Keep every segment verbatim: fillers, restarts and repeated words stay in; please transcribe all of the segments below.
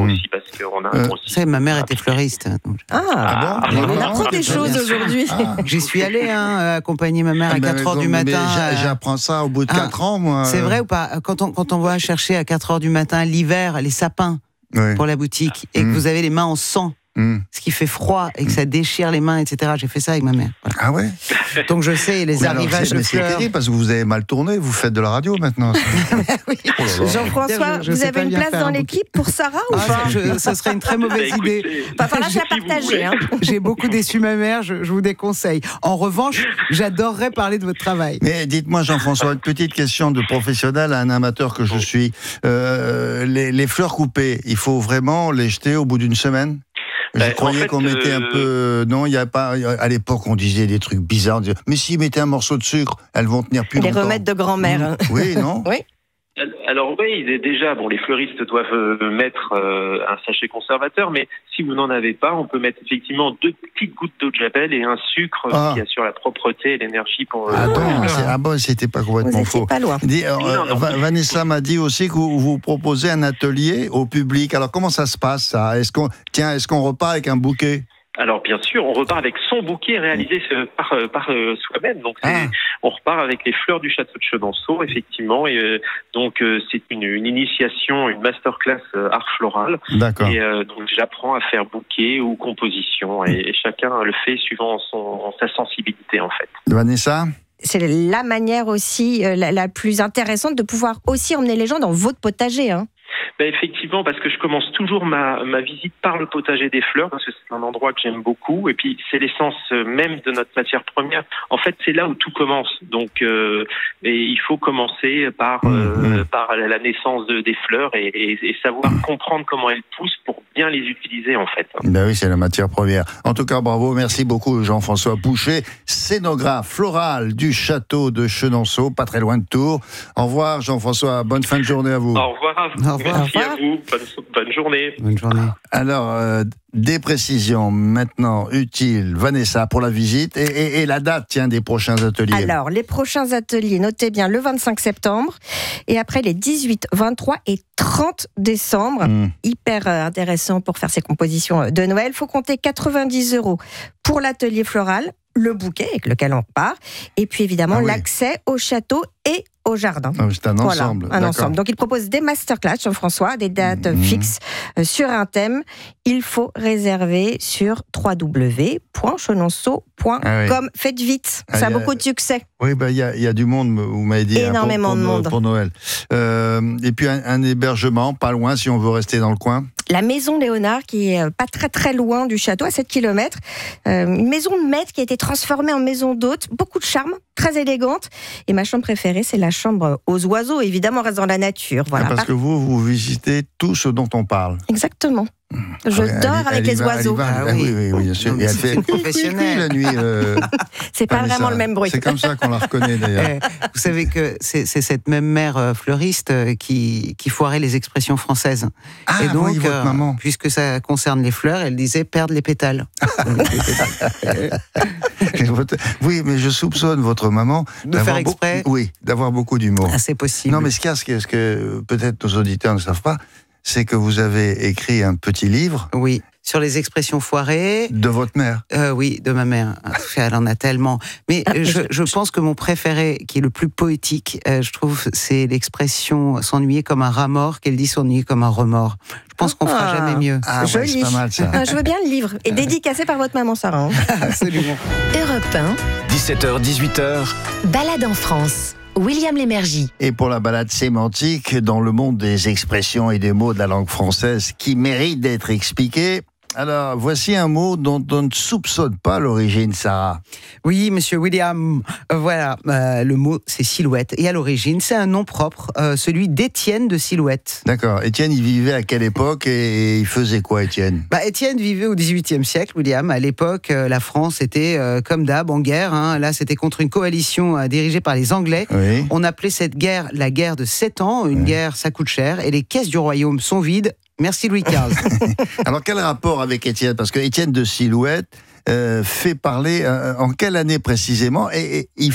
mmh. aussi, parce qu'on a euh, aussi... Vous savez, ma mère était fleuriste. Donc... Ah, ah, ah bon, bon on apprend des choses aujourd'hui. Ah. J'y suis allé hein, accompagner ma mère à quatre heures du matin. Mais j'apprends ça au bout de quatre ans, moi. C'est vrai ou pas? Quand on, quand on va chercher à quatre heures du matin, l'hiver, les sapins oui. pour la boutique, et mmh. que vous avez les mains en sang, Mmh. ce qui fait froid et que ça déchire les mains, et cetera. J'ai fait ça avec ma mère. Voilà. Ah ouais. Donc je sais les mais arrivages alors, de fleurs. C'est terrible parce que vous avez mal tourné. Vous faites de la radio maintenant. oui. oh là là. Jean-François, je, je vous avez une place dans l'équipe pour Sarah ou ah, pas je, Ça serait une très mauvaise bah, idée. Il va falloir la partager. Hein. J'ai beaucoup déçu ma mère. Je, je vous déconseille. En revanche, j'adorerais parler de votre travail. Mais dites-moi, Jean-François, une petite question de professionnel à un amateur que je suis. Euh, les, les fleurs coupées, il faut vraiment les jeter au bout d'une semaine? Je bah, croyais en fait, qu'on mettait euh... un peu... Non, il y a pas... À l'époque, on disait des trucs bizarres. On disait, mais s'ils mettaient un morceau de sucre, elles vont tenir plus les longtemps. Les remèdes de grand-mère. Mmh. Oui, non? Oui. Alors oui, déjà, bon, les fleuristes doivent mettre euh, un sachet conservateur, mais si vous n'en avez pas, on peut mettre effectivement deux petites gouttes d'eau de javel et un sucre ah. qui assure la propreté et l'énergie pour... Ah, pour non, c'est, ah bon, c'était pas complètement vous faux. Pas loin. Dis, euh, non, non, Vanessa m'a dit aussi que vous, vous proposez un atelier au public. Alors comment ça se passe ça? Est-ce qu'on, tiens, est-ce qu'on repart avec un bouquet? Alors bien sûr, on repart avec son bouquet réalisé par, par euh, soi-même. Donc c'est, ah. on repart avec les fleurs du château de Chenonceau, effectivement. Et euh, donc euh, c'est une, une initiation, une masterclass euh, art floral. D'accord. Et euh, donc j'apprends à faire bouquet ou composition, et, et chacun le fait suivant son, sa sensibilité en fait. Vanessa? C'est la manière aussi euh, la, la plus intéressante de pouvoir aussi emmener les gens dans votre potager, hein. Ben effectivement, parce que je commence toujours ma, ma visite par le potager des fleurs, parce que c'est un endroit que j'aime beaucoup, et puis c'est l'essence même de notre matière première. En fait, c'est là où tout commence. Donc, euh, et il faut commencer par, euh, mmh. par la naissance de, des fleurs et, et, et savoir comprendre comment elles poussent pour bien les utiliser, en fait. Ben oui, c'est la matière première. En tout cas, bravo, merci beaucoup Jean-François Boucher, scénographe floral du château de Chenonceau, pas très loin de Tours. Au revoir Jean-François, bonne fin de journée à vous. Au revoir à vous. Au revoir. Merci à vous, bonne, bonne journée. Bonne journée. Alors, euh, des précisions maintenant utiles, Vanessa, pour la visite et, et, et la date, tiens, des prochains ateliers. Alors, les prochains ateliers, notez bien le vingt-cinq septembre et après les dix-huit, vingt-trois et trente décembre. Mmh. Hyper intéressant pour faire ces compositions de Noël. Il faut compter quatre-vingt-dix euros pour l'atelier floral, le bouquet avec lequel on part, et puis évidemment ah oui. l'accès au château et au jardin. Ah, c'est un voilà, ensemble. Un ensemble. Donc il propose des masterclass, Jean-François, des dates mmh. fixes euh, sur un thème. Il faut réserver sur w w w point chenonceau point com. Ah oui. Faites vite, ah, ça a, a beaucoup de succès. Oui, bah, il y, y a du monde, vous m'avez dit. Énormément hein, pour, pour, de monde. Pour Noël. Euh, et puis un, un hébergement, pas loin si on veut rester dans le coin. La maison Léonard, qui est pas très très loin du château, à sept kilomètres. Euh, une maison de maître qui a été transformée en maison d'hôte. Beaucoup de charme, très élégante. Et ma chambre préférée, c'est la chambre aux oiseaux. Évidemment, on reste dans la nature. Voilà. Ah, parce que vous, vous visitez tout ce dont on parle. Exactement. Je elle, dors elle, avec elle les va, oiseaux. Ah, oui, oui, oui, oui, bien sûr. Non, et elle fait professionnelle la nuit. Euh, c'est pas vraiment ça, le même bruit. C'est comme ça qu'on la reconnaît d'ailleurs. Vous savez que c'est, c'est cette même mère fleuriste qui, qui foirait les expressions françaises. Ah, et donc, oui, votre euh, maman. puisque ça concerne les fleurs, elle disait perdre les pétales. Oui, mais je soupçonne votre maman de faire exprès. Beaucoup, oui, d'avoir beaucoup d'humour. Ah, c'est possible. Non, mais ce qu'il y a, ce que, ce que peut-être nos auditeurs ne savent pas, c'est que vous avez écrit un petit livre. Oui, sur les expressions foirées. De votre mère. euh, Oui, de ma mère. Elle en a tellement. Mais ah, je, je pense que mon préféré, qui est le plus poétique, euh, je trouve, c'est l'expression s'ennuyer comme un rat mort, qu'elle dit s'ennuyer comme un remords. Je pense qu'on fera ah, jamais mieux. Ah, ouais, c'est pas mal ça. Ah, je veux bien le livre. Et dédicacé par votre maman Sarah. Hein. Absolument. Europe un. dix-sept heures, dix-huit heures. Balade en France. William Lémergie. Et pour la balade sémantique, dans le monde des expressions et des mots de la langue française qui méritent d'être expliqués, alors voici un mot dont on ne soupçonne pas l'origine, Sarah. Oui, monsieur William, euh, voilà, euh, le mot c'est silhouette. Et à l'origine, c'est un nom propre, euh, celui d'Étienne de Silhouette. D'accord. Étienne, il vivait à quelle époque et il faisait quoi, Étienne ? Bah, Étienne vivait au dix-huitième siècle, William. À l'époque, euh, la France était, euh, comme d'hab, en guerre. Hein. Là, c'était contre une coalition euh, dirigée par les Anglais. Oui. On appelait cette guerre la guerre de sept ans. Une oui. guerre, ça coûte cher. Et les caisses du royaume sont vides. Merci Louis quinze. Alors, quel rapport avec Étienne ? Parce que Étienne de Silhouette euh, fait parler euh, en quelle année précisément et, et il fait quoi ?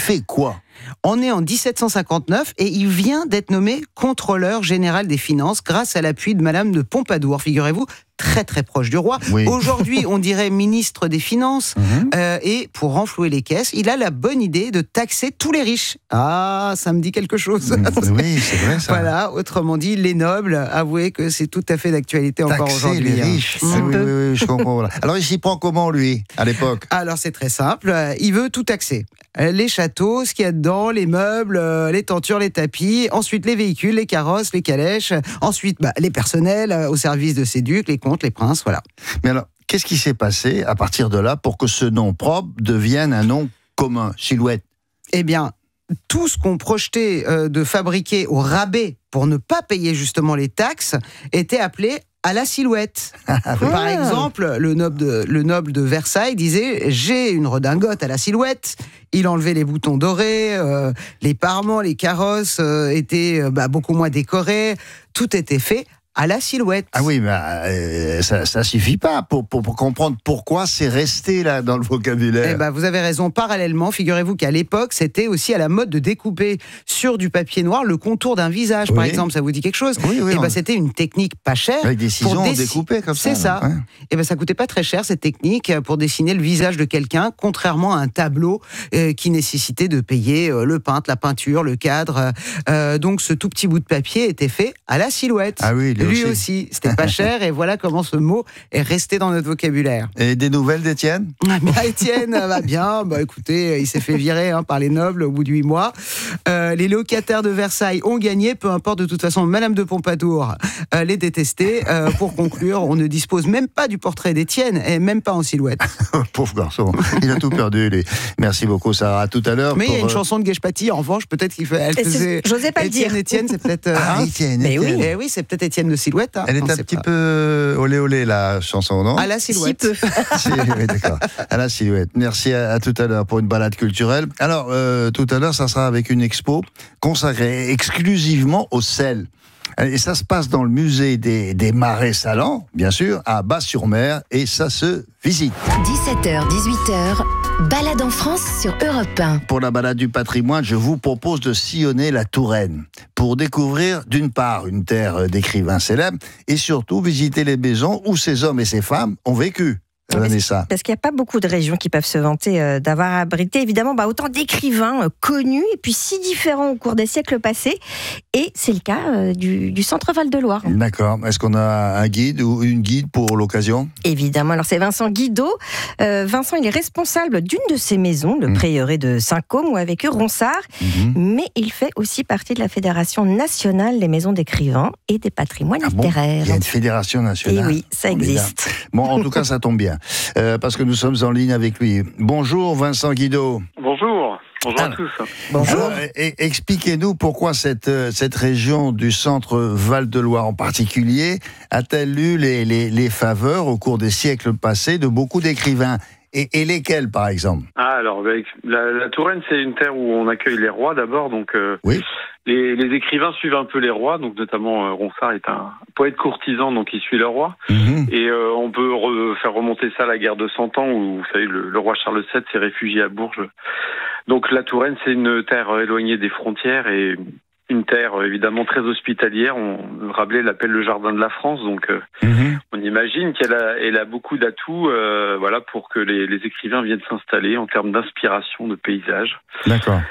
On est en dix-sept cent cinquante-neuf et il vient d'être nommé contrôleur général des finances grâce à l'appui de Madame de Pompadour, figurez-vous, très très proche du roi. Oui. Aujourd'hui, on dirait ministre des Finances. Mmh. Euh, et pour renflouer les caisses, il a la bonne idée de taxer tous les riches. Ah, ça me dit quelque chose. Mmh. Oui, c'est vrai ça. Voilà, autrement dit, les nobles. Avouez que c'est tout à fait d'actualité encore taxer aujourd'hui. Les riches. Hein. Oui, oui, oui, je comprends. Voilà. Alors, il s'y prend comment, lui, à l'époque? Alors, c'est très simple. Il veut tout taxer. Les châteaux, ce qu'il y a dedans, les meubles, les tentures, les tapis, ensuite les véhicules, les carrosses, les calèches, ensuite bah, les personnels au service de ces ducs, les comtes, les princes, voilà. Mais alors, qu'est-ce qui s'est passé à partir de là pour que ce nom propre devienne un nom commun, Silhouette? Eh bien, tout ce qu'on projetait euh, de fabriquer au rabais pour ne pas payer justement les taxes était appelé à la Silhouette. Ah. Par exemple, le noble, de, le noble de Versailles disait « J'ai une redingote à la Silhouette ». Il enlevait les boutons dorés, euh, les parements, les carrosses euh, étaient bah, beaucoup moins décorés. Tout était fait à la Silhouette. Ah oui, mais euh, ça, ça suffit pas pour, pour, pour comprendre pourquoi c'est resté là dans le vocabulaire. Eh ben, vous avez raison. Parallèlement, figurez-vous qu'à l'époque, c'était aussi à la mode de découper sur du papier noir le contour d'un visage, oui. Par exemple. Ça vous dit quelque chose? Oui, oui. Eh ben, on... c'était une technique pas chère. Avec des ciseaux pour dessi... découpés comme ça. C'est ça. Ouais. Eh ben, ça coûtait pas très cher cette technique pour dessiner le visage de quelqu'un, contrairement à un tableau euh, qui nécessitait de payer euh, le peintre, la peinture, le cadre. Euh, donc, ce tout petit bout de papier était fait à la Silhouette. Ah oui, lui, lui aussi. aussi. C'était pas cher et voilà comment ce mot est resté dans notre vocabulaire. Et des nouvelles d'Étienne? Ah, bah, Étienne va bien. Bah, écoutez, il s'est fait virer hein, par les nobles au bout de huit mois. Euh, les locataires de Versailles ont gagné, peu importe de toute façon. Madame de Pompadour euh, les détestait. Euh, pour conclure, on ne dispose même pas du portrait d'Étienne et même pas en Silhouette. Pauvre garçon, il a tout perdu. Les... Merci beaucoup, Sarah. À tout à l'heure. Mais il pour... y a une chanson de Guèche-Paty. En revanche, peut-être qu'il fait. Elle faisait. J'osais pas Étienne, le dire. Étienne, c'est peut-être. Euh, ah, hein Étienne. Mais Étienne. oui, eh oui, c'est peut-être Étienne de Silhouette. Hein. Elle est non, un petit pas. peu olé olé la chanson, non? À la Silhouette. Si peu. Oui, d'accord. À la Silhouette. Merci à, à tout à l'heure pour une balade culturelle. Alors, euh, tout à l'heure, ça sera avec une expo consacrée exclusivement au sel. Et ça se passe dans le musée des, des Marais Salants, bien sûr, à Bas-sur-Mer, et ça se visite. dix-sept heures, dix-huit heures, balade en France sur Europe un. Pour la balade du patrimoine, je vous propose de sillonner la Touraine pour découvrir d'une part une terre d'écrivains célèbres et surtout visiter les maisons où ces hommes et ces femmes ont vécu. Vanessa. Parce qu'il n'y a pas beaucoup de régions qui peuvent se vanter euh, d'avoir abrité évidemment bah, autant d'écrivains euh, connus et puis si différents au cours des siècles passés. Et c'est le cas euh, du, du Centre Val-de-Loire. D'accord. Est-ce qu'on a un guide ou une guide pour l'occasion? Évidemment. Alors c'est Vincent Guidaud. Euh, Vincent, il est responsable d'une de ces maisons, le mmh. prieuré de Saint-Côme, où a vécu Ronsard. Mmh. Mais il fait aussi partie de la Fédération nationale des maisons d'écrivains et des patrimoines ah bon littéraires. Il y a une fédération nationale. Et oui, ça existe. Bon, en tout cas, ça tombe bien. Euh, parce que nous sommes en ligne avec lui. Bonjour Vincent Guidaud. Bonjour. Bonjour Alors, à tous. Bonjour. Alors, expliquez-nous pourquoi cette, cette région du centre Val-de-Loire en particulier a-t-elle eu les, les, les faveurs au cours des siècles passés de beaucoup d'écrivains? Et, et lesquels, par exemple? Ah, alors, la, la Touraine, c'est une terre où on accueille les rois d'abord, donc euh, oui. les, les écrivains suivent un peu les rois, donc notamment euh, Ronsard est un poète courtisan, donc il suit le roi. Mmh. Et euh, on peut re, faire remonter ça à la guerre de Cent Ans, où vous savez, le, le roi Charles sept s'est réfugié à Bourges. Donc la Touraine, c'est une terre éloignée des frontières et une terre évidemment très hospitalière. On, Rabelais l'appelle le jardin de la France, donc euh, mmh. on imagine qu'elle a, elle a beaucoup d'atouts, euh, voilà, pour que les, les écrivains viennent s'installer en termes d'inspiration, de paysage. D'accord.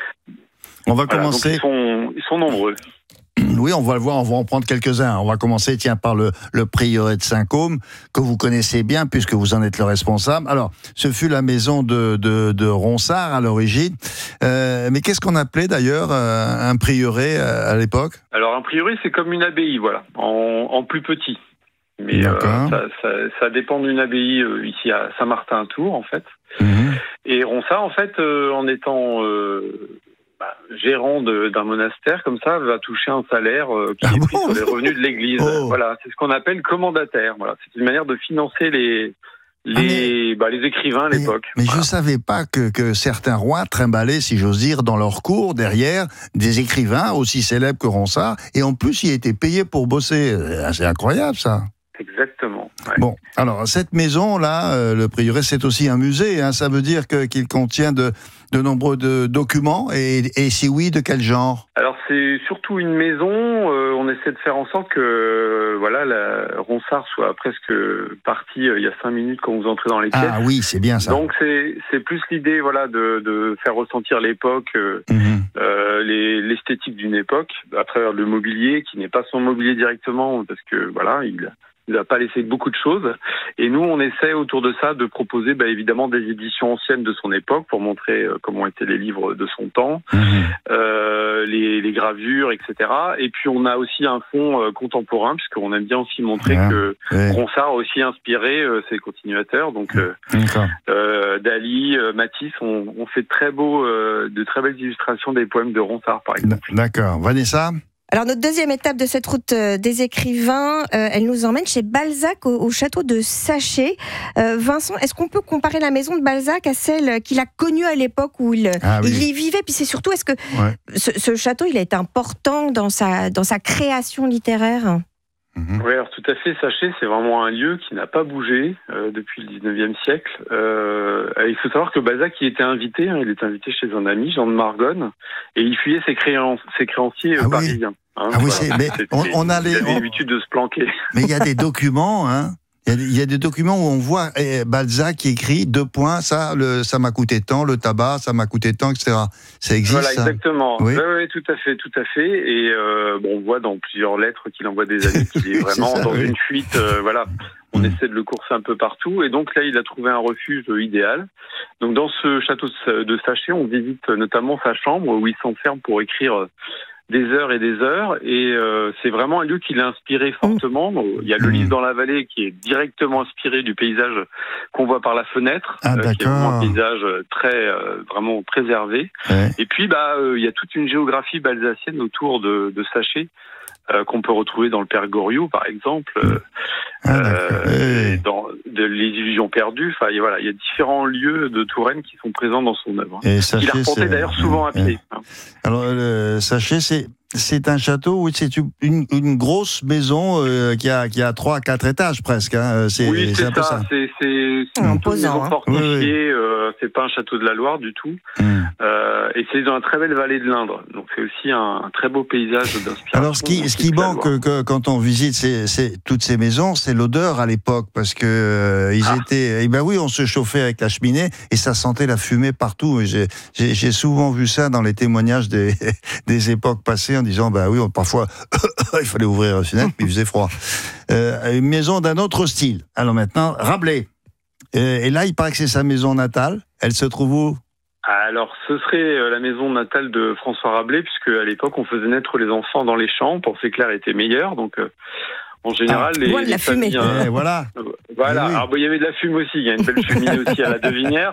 On va voilà, commencer. Donc ils sont, ils sont nombreux. Oui, on va le voir, on va en prendre quelques-uns. On va commencer, tiens, par le, le prieuré de Saint-Côme, que vous connaissez bien, puisque vous en êtes le responsable. Alors, ce fut la maison de, de, de Ronsard à l'origine. Euh, mais qu'est-ce qu'on appelait d'ailleurs un prieuré à l'époque? Alors, un prieuré, c'est comme une abbaye, voilà, en, en plus petit. Mais euh, ça, ça, ça dépend d'une abbaye euh, ici à Saint-Martin-à-Tours, en fait. Mmh. Et Ronsard, en fait, euh, en étant... Euh, Bah, gérant de, d'un monastère, comme ça, va toucher un salaire euh, qui ah est bon pris sur les revenus de l'Église. Oh. Voilà, c'est ce qu'on appelle commandataire. Voilà, c'est une manière de financer les les, ah mais, bah, les écrivains à mais, l'époque. Mais voilà. Je savais pas que, que certains rois trimballaient, si j'ose dire, dans leur cour derrière des écrivains aussi célèbres que Ronsard, et en plus, ils étaient payés pour bosser. C'est incroyable, ça. Exactement. Ouais. Bon, alors cette maison-là, euh, le prieuré, c'est aussi un musée. Hein, ça veut dire que, qu'il contient de, de nombreux de documents. Et, et si oui, de quel genre? Alors c'est surtout une maison. Euh, on essaie de faire en sorte que euh, voilà, la Ronsard soit presque partie euh, il y a cinq minutes quand vous entrez dans les pièces. Ah oui, c'est bien ça. Donc c'est c'est plus l'idée voilà de, de faire ressentir l'époque, euh, mmh. euh, les, l'esthétique d'une époque à travers le mobilier qui n'est pas son mobilier directement parce que voilà il Il n'a pas laissé beaucoup de choses. Et nous, on essaie autour de ça de proposer bah, évidemment des éditions anciennes de son époque pour montrer euh, comment étaient les livres de son temps, mmh. euh, les, les gravures, et cetera. Et puis, on a aussi un fond euh, contemporain, puisqu'on aime bien aussi montrer ouais. que ouais. Ronsard a aussi inspiré euh, ses continuateurs. Donc, euh, euh, Dali, euh, Matisse ont, ont fait de très, beaux, euh, de très belles illustrations des poèmes de Ronsard, par exemple. D'accord. Vanessa ? Alors, notre deuxième étape de cette route des écrivains, euh, elle nous emmène chez Balzac, au, au château de Saché. Euh, Vincent, est-ce qu'on peut comparer la maison de Balzac à celle qu'il a connue à l'époque où il, ah, oui. il y vivait? Puis c'est surtout, est-ce que ouais. ce, ce château, il a été important dans sa, dans sa création littéraire? Mmh. Oui, alors tout à fait. Saché, c'est vraiment un lieu qui n'a pas bougé euh, depuis le dix-neuvième siècle. Euh, il faut savoir que Balzac y était invité. Hein, il était invité chez un ami, Jean de Margonne, et il fuyait ses, créan- ses créanciers euh, ah, parisiens. Hein, ah voilà. Oui, c'est, mais on, on a les, il avait l'habitude de se planquer. Mais il y a des documents, hein. Il y, a des, il y a des documents où on voit eh, Balzac qui écrit deux points, ça, le, ça m'a coûté tant, le tabac, ça m'a coûté tant, et cetera. Ça existe. Voilà, ça exactement. Oui, oui, oui, tout à fait, tout à fait. Et euh, bon, on voit dans plusieurs lettres qu'il envoie des amis qu'il est vraiment ça, dans oui. une fuite. Euh, voilà, on mmh. essaie de le courser un peu partout. Et donc là, il a trouvé un refuge idéal. Donc dans ce château de Saché, on visite notamment sa chambre où il s'enferme pour écrire des heures et des heures, et euh, c'est vraiment un lieu qui l'a inspiré fortement. Il y a le livre dans la vallée qui est directement inspiré du paysage qu'on voit par la fenêtre, ah, euh, qui est vraiment un paysage très euh, vraiment préservé. Ouais. Et puis bah euh, il y a toute une géographie balsacienne autour de, de Saché euh, qu'on peut retrouver dans le Père Goriot par exemple, euh, ah, euh, dans de Les Illusions perdues. Enfin voilà, il y a différents lieux de Touraine qui sont présents dans son œuvre. Et Saché, il a reporté d'ailleurs souvent à pied. Ouais. Alors le Saché, c'est C'est un château, oui, c'est une, une grosse maison euh, qui a qui a trois, quatre étages presque. Hein. C'est, oui, c'est, c'est un peu ça. ça. C'est, c'est, c'est une maison fortifiée. Oui, oui. Euh, c'est pas un château de la Loire du tout. Mm. Euh, et c'est dans une très belle vallée de l'Indre. Donc c'est aussi un, un très beau paysage d'inspiration. Alors ce qui ce qui manque que, quand on visite ces, ces, toutes ces maisons, c'est l'odeur à l'époque parce que euh, ils ah. étaient. Eh ben oui, on se chauffait avec la cheminée et ça sentait la fumée partout. J'ai, j'ai, j'ai souvent vu ça dans les témoignages des des époques passées. En disant, bah oui, parfois, il fallait ouvrir la fenêtre, puis il faisait froid. Euh, une maison d'un autre style. Alors maintenant, Rabelais. Euh, et là, il paraît que c'est sa maison natale. Elle se trouve où? Alors, ce serait la maison natale de François Rabelais, puisque à l'époque, on faisait naître les enfants dans les champs. On pensait que l'air était meilleur, donc... Euh... En général, ah, les, ouais, les la familles... Fumée. Euh, voilà. Euh, voilà. Oui. Alors, bon, il y avait de la fume aussi. Il y a une belle cheminée aussi à la Devinière.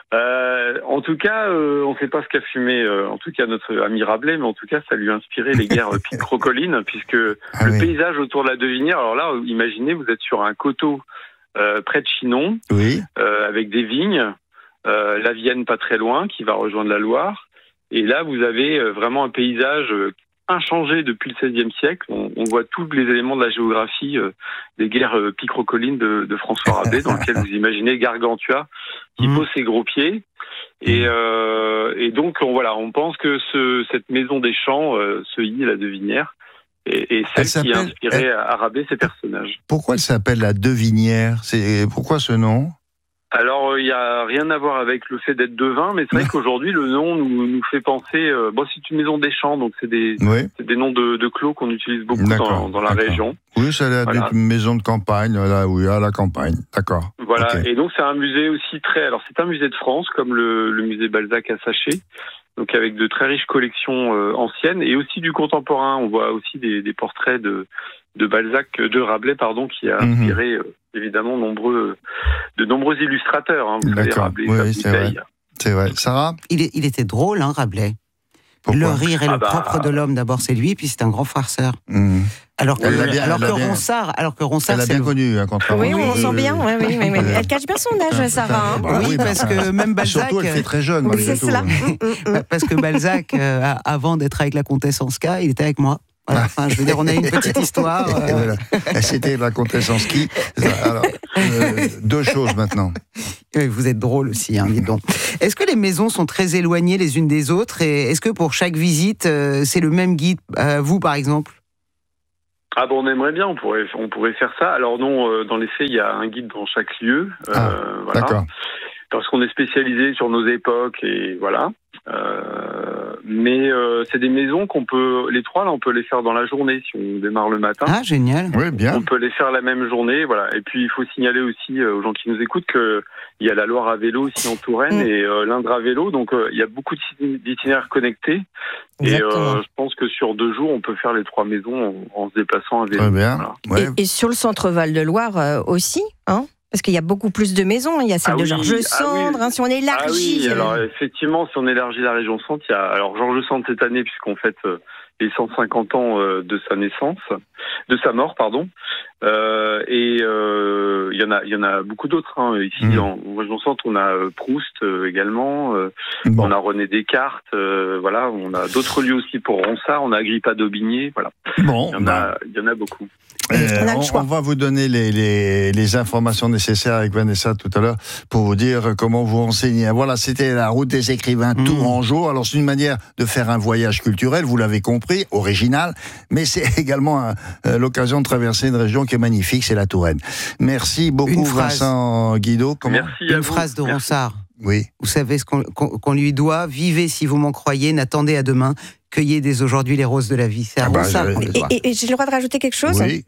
Euh, en tout cas, euh, on ne sait pas ce qu'a fumé, euh, en tout cas, notre ami Rabelais, mais en tout cas, ça lui a inspiré les guerres picrocolines, puisque ah, le oui. paysage autour de la Devinière, alors là, imaginez, vous êtes sur un coteau euh, près de Chinon, oui. euh, avec des vignes, euh, la Vienne pas très loin, qui va rejoindre la Loire. Et là, vous avez euh, vraiment un paysage... Euh, inchangé depuis le seizième siècle. On, on voit tous les éléments de la géographie euh, des guerres euh, picrocolines de, de François Rabelais, dans lequel vous imaginez Gargantua qui mmh. pose ses gros pieds. Et, euh, et donc, on, voilà, on pense que ce, cette maison des champs, euh, ce Lit, la Devinière, est, est celle qui a inspiré elle... à Rabelais ces personnages. Pourquoi elle s'appelle la Devinière? C'est, pourquoi ce nom? Alors, il euh, n'y a rien à voir avec le fait d'être devin, mais c'est vrai qu'aujourd'hui, le nom nous, nous fait penser... Euh, bon, c'est une maison des champs, donc c'est des, oui. c'est des noms de, de clos qu'on utilise beaucoup dans, dans la région. Oui, c'est la voilà. maison de campagne, là, oui, à la campagne, d'accord. Voilà, okay. Et donc c'est un musée aussi très... Alors, c'est un musée de France, comme le, le musée Balzac à Saché, donc avec de très riches collections euh, anciennes, et aussi du contemporain. On voit aussi des, des portraits de, de Balzac, de Rabelais, pardon, qui a inspiré... Mm-hmm. Euh, évidemment nombreux, de nombreux illustrateurs. Hein, vous savez, Rabelais, oui, oui, c'est vrai. C'est vrai. Sarah, il, est, il était drôle, hein, Rabelais. Pourquoi? Le rire est ah le bah... propre de l'homme. D'abord, c'est lui, puis c'est un grand farceur. Mmh. Alors que, bien, alors, que Ronsard, alors que Ronsard, elle a bien le... connu, hein, contrairement. Oui, on sent bien. Oui, oui, oui, oui. Elle cache bien son âge, Sarah. Hein. Bah, oui, parce que même Balzac. Surtout, elle fait très jeune. Oui, c'est cela. Parce que Balzac, euh, avant d'être avec la comtesse Anska, il était avec moi. Voilà. Enfin, je veux dire, on a une petite histoire. Euh... Voilà. C'était la comtesse en ski. Alors, euh, deux choses maintenant. Vous êtes drôle aussi, hein, dis donc. Est-ce que les maisons sont très éloignées les unes des autres et est-ce que pour chaque visite, euh, c'est le même guide, euh, vous par exemple? Ah bon, on aimerait bien, on pourrait, on pourrait faire ça. Alors non, euh, dans les faits, il y a un guide dans chaque lieu. Euh, ah, voilà. D'accord. Parce qu'on est spécialisé sur nos époques et voilà. Euh, mais euh, c'est des maisons qu'on peut, les trois là, on peut les faire dans la journée si on démarre le matin. Ah génial. Oui, bien. On peut les faire la même journée, voilà. Et puis il faut signaler aussi euh, aux gens qui nous écoutent que il y a la Loire à vélo aussi en Touraine mmh. et euh, l'Indre à vélo, donc euh, il y a beaucoup d'itinéraires connectés. Exactement. Et euh, je pense que sur deux jours, on peut faire les trois maisons en, en se déplaçant à vélo. Très bien. Voilà. Ouais. Et, et sur le centre Val-de-Loire euh, aussi, hein? Parce qu'il y a beaucoup plus de maisons. Il y a celle ah de oui, Georges Sand, ah oui. hein, si on élargit. Ah oui, alors effectivement, si on élargit la région Centre, il y a alors Georges Sand cette année, puisqu'on fête euh, les cent cinquante ans euh, de sa naissance, de sa mort, pardon. Euh, et euh, il y en a, il y en a beaucoup d'autres. Hein. Ici, mmh. en région Centre, on a euh, Proust euh, également. Euh, bon. On a René Descartes. Euh, voilà, on a d'autres lieux aussi pour Ronsard. On a Agrippa d'Aubigné. Voilà. Bon, il y en bah. a, il y en a beaucoup. Euh, on, on va vous donner les, les, les informations nécessaires avec Vanessa tout à l'heure pour vous dire comment vous renseigner. Voilà, c'était la route des écrivains mmh. Tourangeau. Alors c'est une manière de faire un voyage culturel, vous l'avez compris, original, mais c'est également un, euh, l'occasion de traverser une région qui est magnifique, c'est la Touraine. Merci beaucoup Vincent Guido. Comment Merci une à phrase de Ronsard. Oui. Vous savez ce qu'on, qu'on, qu'on lui doit. Vivez si vous m'en croyez, n'attendez à demain. Cueillez dès aujourd'hui les roses de la vie. C'est à ah bah, Ronsard qu'on le doit. Et, et j'ai le droit de rajouter quelque chose ? Oui.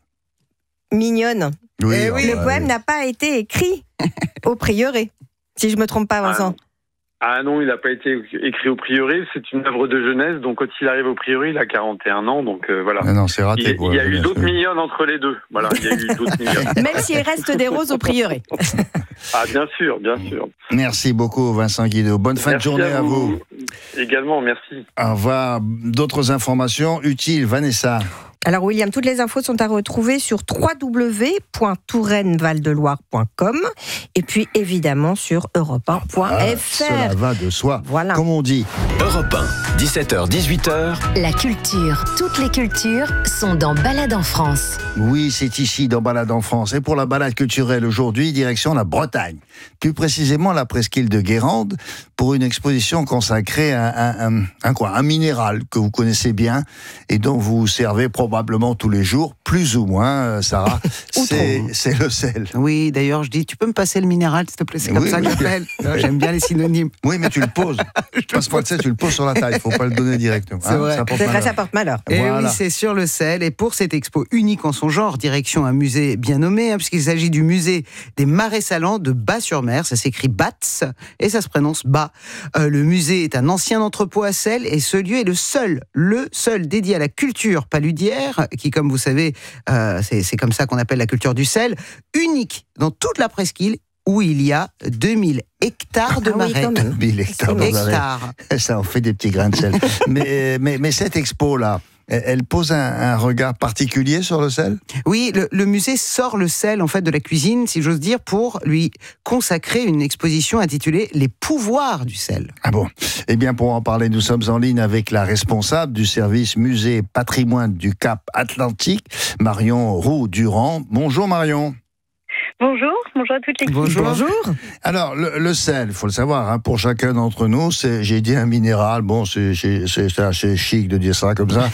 Mignonne. Oui, eh oui. Le bah, poème oui. n'a pas été écrit au prieuré, si je ne me trompe pas, Vincent. Ah, ah non, il n'a pas été écrit au prieuré. C'est une œuvre de jeunesse. Donc, quand il arrive au prieuré, il a quarante et un ans. Donc, euh, voilà. Ah non, c'est raté. Il, quoi, il y a eu d'autres mignonnes entre les deux. Voilà, il y a eu d'autres mignonnes. Même s'il reste des roses au prieuré. Ah, bien sûr, bien sûr. Merci beaucoup, Vincent Guido. Bonne fin merci de journée à vous. à vous. Également, merci. Au revoir. D'autres informations utiles, Vanessa? Alors William, toutes les infos sont à retrouver sur w w w point touraine val de loire point com et puis évidemment sur europe un point f r. Ah, cela va de soi, voilà. Comme on dit. Europe un, dix-sept heures dix-huit heures. La culture, toutes les cultures sont dans Balade en France. Oui, c'est ici dans Balade en France. Et pour la balade culturelle aujourd'hui, direction la Bretagne. Plus précisément la presqu'île de Guérande pour une exposition consacrée à un, un, un, quoi, un minéral que vous connaissez bien et dont vous servez probablement probablement tous les jours, plus ou moins, Sarah, c'est, c'est le sel. Oui, d'ailleurs, je dis, tu peux me passer le minéral, s'il te plaît, c'est comme oui, ça que oui. j'appelle. J'aime bien les synonymes. Oui, mais tu le poses. Passe-moi le sel, tu le poses sur la taille, il ne faut pas le donner directement. C'est hein, vrai. Ça porte c'est vrai, ça porte malheur. Et voilà. Oui, c'est sur le sel. Et pour cette expo unique en son genre, direction un musée bien nommé, hein, puisqu'il s'agit du musée des Marais Salants de Bas-sur-Mer. Ça s'écrit Batz et ça se prononce Bas. Euh, le musée est un ancien entrepôt à sel et ce lieu est le seul, le seul dédié à la culture paludière, qui, comme vous savez, euh, c'est, c'est comme ça qu'on appelle la culture du sel, unique dans toute la presqu'île, où il y a deux mille hectares de ah marais. Oui, deux mille hectares de marais. Ça en fait des petits grains de sel. mais, mais, mais cette expo-là, elle pose un, un regard particulier sur le sel ? Oui, le, le musée sort le sel en fait de la cuisine, si j'ose dire, pour lui consacrer une exposition intitulée « Les pouvoirs du sel ». Ah bon ? Eh bien, pour en parler, nous sommes en ligne avec la responsable du service musée patrimoine du Cap Atlantique, Marion Roux-Durand. Bonjour Marion. Bonjour, bonjour à toutes les Bonjour. Bonjour. Alors, le, le sel, il faut le savoir, hein, pour chacun d'entre nous, c'est, j'ai dit un minéral, bon, c'est, c'est, c'est assez chic de dire ça comme ça,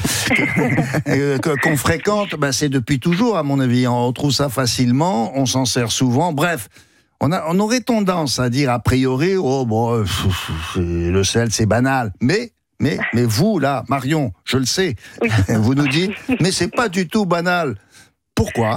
que, qu'on fréquente, ben, c'est depuis toujours, à mon avis. On trouve ça facilement, on s'en sert souvent, bref. On, a, on aurait tendance à dire a priori, oh, bon, le sel, c'est banal. Mais, mais, mais vous, là, Marion, je le sais, oui. Vous nous dites, mais c'est pas du tout banal. Pourquoi ?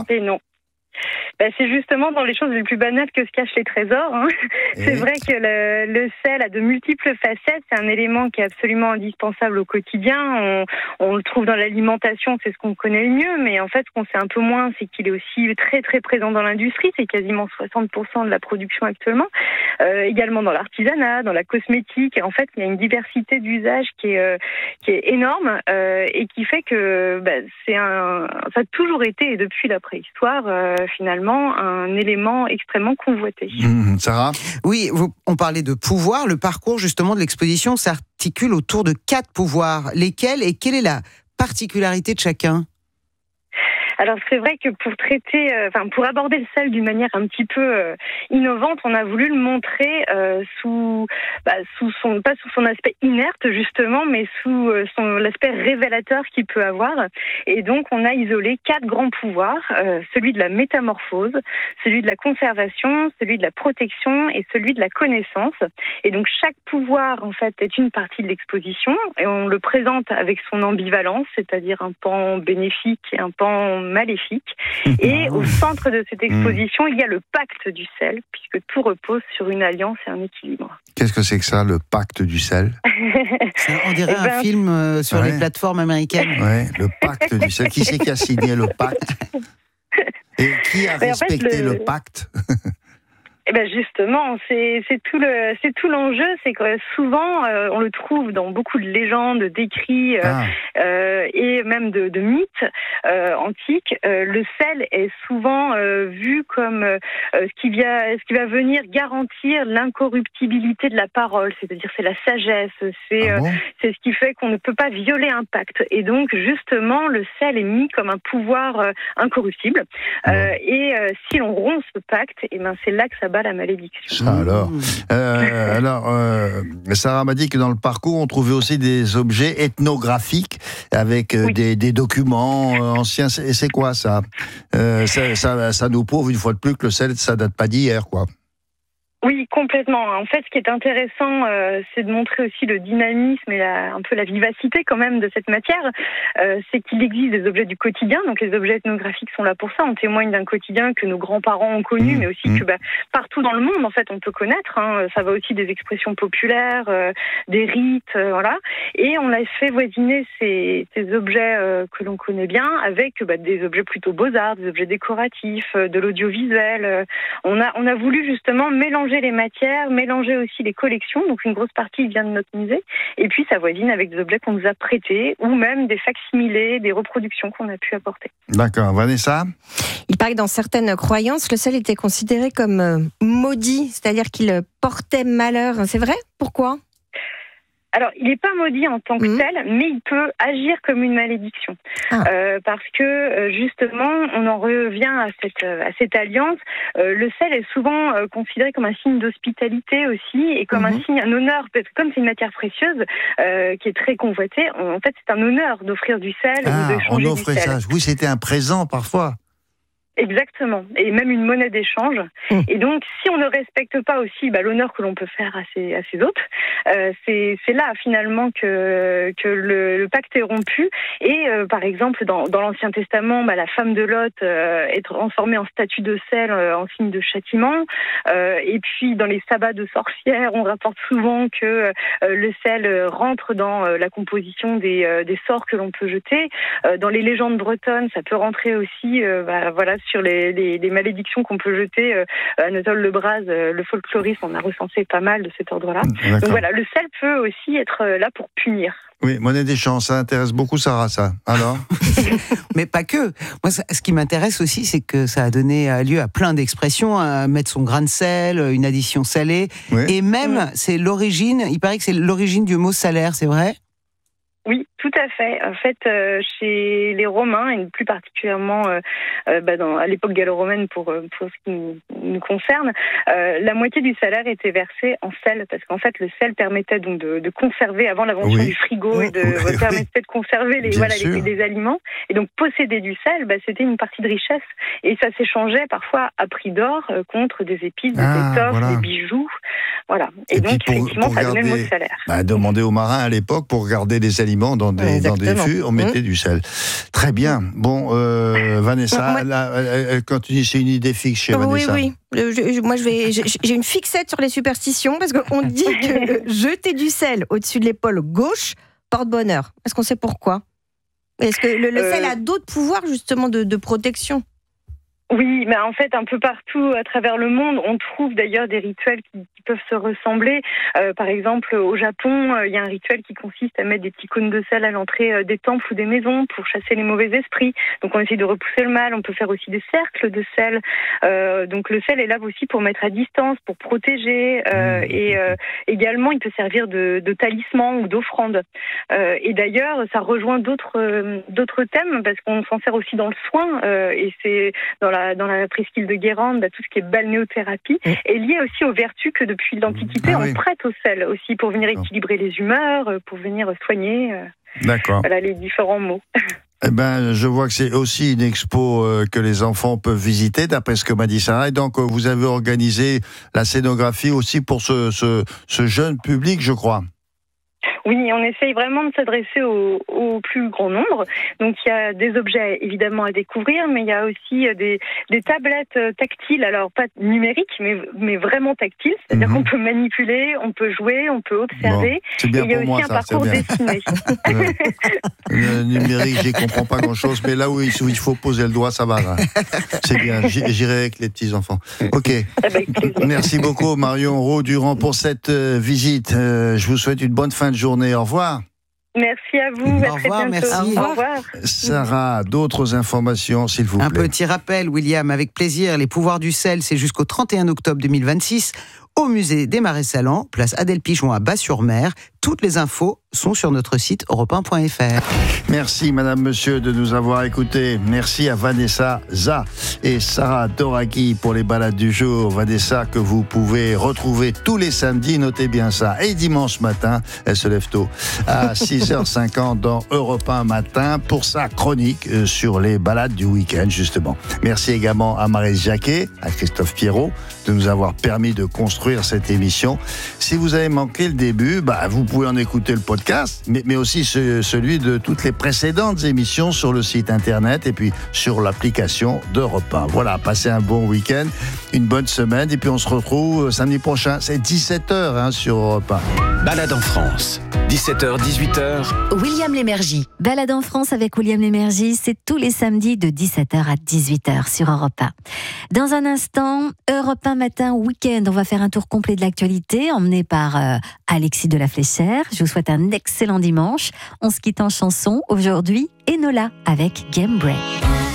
Et non. Ben, c'est justement dans les choses les plus banales que se cachent les trésors. Hein. C'est vrai que le, le sel a de multiples facettes. C'est un élément qui est absolument indispensable au quotidien. On, on le trouve dans l'alimentation, c'est ce qu'on connaît le mieux. Mais en fait, ce qu'on sait un peu moins, c'est qu'il est aussi très très présent dans l'industrie. C'est quasiment soixante pour cent de la production actuellement. Euh, également dans l'artisanat, dans la cosmétique. Et en fait, il y a une diversité d'usages qui est, euh, qui est énorme euh, et qui fait que ben, c'est un, ça a toujours été, et depuis la préhistoire, euh, finalement, un élément extrêmement convoité. Mmh, Sarah ? Oui, vous, on parlait de pouvoir. Le parcours justement de l'exposition s'articule autour de quatre pouvoirs. Lesquels et quelle est la particularité de chacun ? Alors c'est vrai que pour traiter, euh, enfin pour aborder le sel d'une manière un petit peu euh, innovante, on a voulu le montrer euh, sous, bah, sous son, pas sous son aspect inerte justement, mais sous euh, son l'aspect révélateur qu'il peut avoir. Et donc on a isolé quatre grands pouvoirs euh, celui de la métamorphose, celui de la conservation, celui de la protection et celui de la connaissance. Et donc chaque pouvoir en fait est une partie de l'exposition et on le présente avec son ambivalence, c'est-à-dire un pan bénéfique et un pan maléfique. Et au centre de cette exposition, il y a le pacte du sel, puisque tout repose sur une alliance et un équilibre. Qu'est-ce que c'est que ça, le pacte du sel ? Ça, on dirait eh ben, un film euh, sur ouais. les plateformes américaines. Oui, le pacte du sel. Qui c'est qui a signé le pacte ? Et qui a respecté en fait, le... le pacte ? Eh ben justement, c'est, c'est tout le, c'est tout l'enjeu, c'est que souvent euh, on le trouve dans beaucoup de légendes, d'écrits euh, ah. euh, et même de, de mythes euh, antiques. Euh, le sel est souvent euh, vu comme euh, ce qui vient, ce qui va venir garantir l'incorruptibilité de la parole, c'est-à-dire c'est la sagesse, c'est, ah bon euh, c'est ce qui fait qu'on ne peut pas violer un pacte. Et donc justement, le sel est mis comme un pouvoir euh, incorruptible. Euh, ouais. Et euh, si l'on rompt ce pacte, et ben c'est là que ça bat la malédiction. Ça, alors, euh, alors euh, Sarah m'a dit que dans le parcours, on trouvait aussi des objets ethnographiques avec euh, oui. des, des documents euh, anciens. Et c'est quoi ça, euh, ça, ça Ça nous prouve une fois de plus que le sel, ça date pas d'hier, quoi. Oui, complètement. En fait, ce qui est intéressant, euh, c'est de montrer aussi le dynamisme et la, un peu la vivacité quand même de cette matière. Euh, c'est qu'il existe des objets du quotidien, donc les objets ethnographiques sont là pour ça. On témoigne d'un quotidien que nos grands-parents ont connu, mmh, mais aussi mmh. que bah, partout dans le monde, en fait, on peut connaître. Hein. Ça va aussi des expressions populaires, euh, des rites, euh, voilà. Et on a fait voisiner ces, ces objets euh, que l'on connaît bien avec bah, des objets plutôt beaux-arts, des objets décoratifs, euh, de l'audiovisuel. Euh, on a, on a voulu justement mélanger les matières, mélanger aussi les collections, donc une grosse partie vient de notre musée, et puis ça voisine avec des objets qu'on nous a prêtés, ou même des facsimilés, des reproductions qu'on a pu apporter. D'accord, Vanessa ? Il paraît que dans certaines croyances, le sel était considéré comme maudit, c'est-à-dire qu'il portait malheur. C'est vrai ? Pourquoi ? Alors, il n'est pas maudit en tant que mmh. tel, mais il peut agir comme une malédiction. Ah. Euh, parce que, justement, on en revient à cette, à cette alliance. Euh, le sel est souvent euh, considéré comme un signe d'hospitalité aussi, et comme mmh. un signe, un honneur, parce que comme c'est une matière précieuse, euh, qui est très convoitée, en fait, c'est un honneur d'offrir du sel ah, ou de changer on offrait du sel. Ça. Oui, c'était un présent parfois. Exactement, et même une monnaie d'échange. Mmh. Et donc, si on ne respecte pas aussi bah, l'honneur que l'on peut faire à ses, à ses hôtes, euh, c'est, c'est là finalement que, que le, le pacte est rompu. Et euh, par exemple, dans, dans l'Ancien Testament, bah, la femme de Lot euh, est transformée en statue de sel euh, en signe de châtiment. Euh, et puis, dans les sabbats de sorcières, on rapporte souvent que euh, le sel rentre dans euh, la composition des, euh, des sorts que l'on peut jeter. Euh, dans les légendes bretonnes, ça peut rentrer aussi, euh, bah, voilà, sur les, les, les malédictions qu'on peut jeter. Euh, Anatole Lebras, euh, le folkloriste, on a recensé pas mal de cet ordre-là. D'accord. Donc voilà, le sel peut aussi être là pour punir. Oui, monnaie d'échange, ça intéresse beaucoup Sarah, ça. Alors ? Mais pas que. Moi, ça, ce qui m'intéresse aussi, c'est que ça a donné lieu à plein d'expressions, à mettre son grain de sel, une addition salée. Oui. Et même, oui. c'est l'origine, il paraît que c'est l'origine du mot salaire, c'est vrai ? Oui, tout à fait. En fait, euh, chez les Romains, et plus particulièrement euh, euh, bah dans, à l'époque gallo-romaine pour, pour ce qui nous, nous concerne, euh, la moitié du salaire était versée en sel, parce qu'en fait, le sel permettait donc de, de conserver, avant l'invention oui. du frigo, et de, oui, permettait oui. de conserver les, voilà, les, les aliments. Et donc, posséder du sel, bah, c'était une partie de richesse. Et ça s'échangeait parfois à prix d'or euh, contre des épices, des ah, étoffes, voilà. des bijoux. Voilà. Et, et donc, pour, effectivement, pour ça garder, donnait le mot de salaire. Bah, demander aux marins à l'époque, pour garder des aliments dans des, dans des fûts, on mettait mmh. du sel. Très bien. Bon, euh, Vanessa, moi, là, elle continue, c'est une idée fixe chez oui, Vanessa. Oui, oui. Je, moi, je vais, j'ai une fixette sur les superstitions, parce qu'on dit que jeter du sel au-dessus de l'épaule gauche porte bonheur. Est-ce qu'on sait pourquoi ? Est-ce que le, le euh... sel a d'autres pouvoirs, justement, de, de protection ? Oui, mais en fait, un peu partout à travers le monde, on trouve d'ailleurs des rituels qui, qui peuvent se ressembler. Euh, par exemple, au Japon, euh, il y a un rituel qui consiste à mettre des petits cônes de sel à l'entrée euh, des temples ou des maisons pour chasser les mauvais esprits. Donc, on essaie de repousser le mal. On peut faire aussi des cercles de sel. Euh, donc, le sel est là aussi pour mettre à distance, pour protéger. Euh, et euh, également, il peut servir de, de talisman ou d'offrande. Euh, et d'ailleurs, ça rejoint d'autres euh, d'autres thèmes parce qu'on s'en sert aussi dans le soin. Euh, et c'est dans la dans la presqu'île de Guérande, bah, tout ce qui est balnéothérapie mmh. est lié aussi aux vertus que depuis l'Antiquité, ah, on oui. prête au sel aussi pour venir équilibrer les humeurs, pour venir soigner D'accord. Voilà, les différents maux. Eh ben, je vois que c'est aussi une expo euh, que les enfants peuvent visiter, d'après ce que m'a dit Sarah. Et donc, euh, vous avez organisé la scénographie aussi pour ce, ce, ce jeune public, je crois. Oui, on essaye vraiment de s'adresser au, au plus grand nombre. Donc, il y a des objets évidemment à découvrir, mais il y a aussi des, des tablettes tactiles, alors pas numériques, mais, mais vraiment tactiles. C'est-à-dire mmh. qu'on peut manipuler, on peut jouer, on peut observer. Bon, c'est bien et il y a pour aussi moi, un ça, parcours dessiné. Le numérique, j'y comprends pas grand-chose, mais là où il faut poser le doigt, ça va. Là. C'est bien, j'irai avec les petits-enfants. Ok. Merci beaucoup, Marion Roux-Durand, pour cette visite. Je vous souhaite une bonne fin de journée. Au revoir. Merci à vous. Au revoir, merci. Au revoir. Au revoir. Sarah, d'autres informations, s'il vous plaît. Un petit rappel, William, avec plaisir. Les pouvoirs du sel, c'est jusqu'au trente et un octobre deux mille vingt-six au musée des Marais Salants, place Adèle Pigeon à Bas-sur-Mer. Toutes les infos sont sur notre site europe un point f r. Merci, madame, monsieur, de nous avoir écoutés. Merci à Vanessa Za et Sarah Doraki pour les balades du jour. Vanessa, que vous pouvez retrouver tous les samedis, notez bien ça. Et dimanche matin, elle se lève tôt, à six heures cinquante dans Europe un Matin pour sa chronique sur les balades du week-end, justement. Merci également à Maryse Jacquet, à Christophe Pierrot, de nous avoir permis de construire cette émission. Si vous avez manqué le début, bah, vous pouvez en écouter le podcast, mais, mais aussi ce, celui de toutes les précédentes émissions sur le site internet et puis sur l'application d'Europe un. Voilà, passez un bon week-end, une bonne semaine, et puis on se retrouve samedi prochain. C'est dix-sept heures hein, sur Europe un. Balade en France, dix-sept heures dix-huit heures. William Lémergie. Balade en France avec William Lémergie, c'est tous les samedis de dix-sept heures à dix-huit heures sur Europe un. Dans un instant, Europe un Matin Week-end, on va faire un tour complet de l'actualité, emmené par euh, Alexis de la Fléchère. Je vous souhaite un excellent dimanche. On se quitte en chanson aujourd'hui, Enola avec Game Break.